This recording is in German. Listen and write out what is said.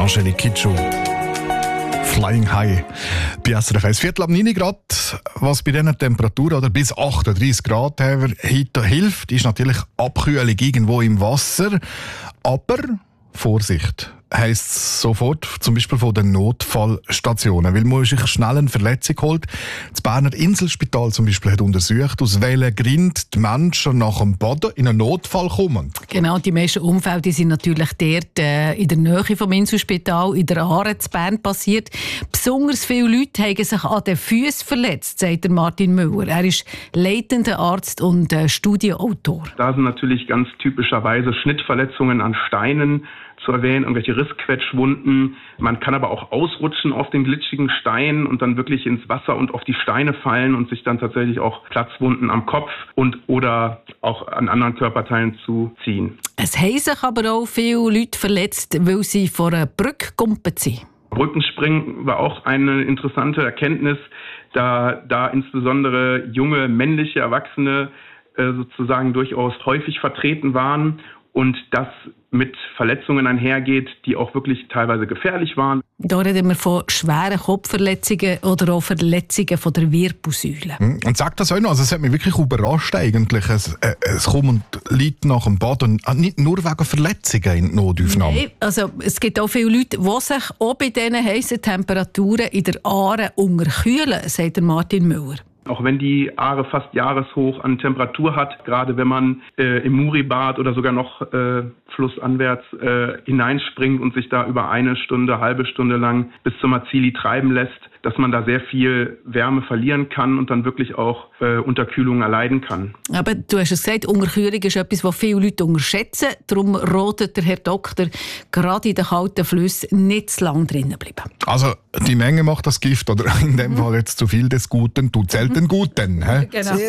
Angelique Kidjo. Flying High. Bei SRF 1, 8:45 Grad. Was bei diesen Temperaturen oder bis 38 Grad heute hilft, ist natürlich Abkühlung irgendwo im Wasser. Aber Vorsicht heisst sofort, zum Beispiel von den Notfallstationen, weil man sich schnell eine Verletzung holt. Das Berner Inselspital zum Beispiel hat untersucht, aus welchen Gründen die Menschen nach dem Baden in einen Notfall kommen. Genau, die meisten Unfälle sind natürlich dort in der Nähe vom Inselspital, in der Aare in Bern passiert. Besonders viele Leute haben sich an den Füßen verletzt, sagt Martin Müller. Er ist leitender Arzt und Studienautor. Da sind natürlich ganz typischerweise Schnittverletzungen an Steinen zu erwähnen, irgendwelche Rissquetschwunden. Man kann aber auch ausrutschen auf den glitschigen Stein und dann wirklich ins Wasser und auf die Steine fallen und sich dann tatsächlich auch Platzwunden am Kopf und oder auch an anderen Körperteilen zuziehen. Es haben sich aber auch viele Leute verletzt, weil sie vor einer Brücke gekumpelt sind. Brückenspringen war auch eine interessante Erkenntnis, da insbesondere junge männliche Erwachsene sozusagen durchaus häufig vertreten waren und das mit Verletzungen einhergeht, die auch wirklich teilweise gefährlich waren. Da reden wir von schweren Kopfverletzungen oder auch Verletzungen von der Wirbelsäule. Und sag das auch noch, also es hat mich wirklich überrascht eigentlich. Es kommen Leute nach dem Bad und nicht nur wegen Verletzungen in die Notaufnahme. Nein, also es gibt auch viele Leute, die sich auch bei diesen heissen Temperaturen in der Aare unterkühlen, sagt Martin Müller. Auch wenn die Aare fast jahreshoch an Temperatur hat, gerade wenn man im Muri-Bad oder sogar noch flussanwärts hineinspringt und sich da über eine Stunde, halbe Stunde lang bis zum Mazili treiben lässt, dass man da sehr viel Wärme verlieren kann und dann wirklich auch Unterkühlung erleiden kann. Aber du hast es gesagt, Unterkühlung ist etwas, was viele Leute unterschätzen. Darum rotet der Herr Doktor, gerade in den kalten Flüssen nicht zu lange drinnen bleiben. Also die Menge macht das Gift, oder in dem Fall jetzt zu viel des Guten tut selten Guten. Genau.